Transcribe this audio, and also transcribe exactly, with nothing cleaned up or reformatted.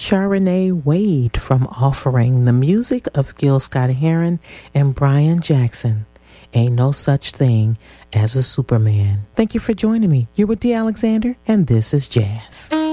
Sharonee Wade from Offering, the music of Gil Scott-Heron and Brian Jackson. Ain't no such thing as a Superman. Thank you for joining me. You're with D. Alexander, and this is Jazz.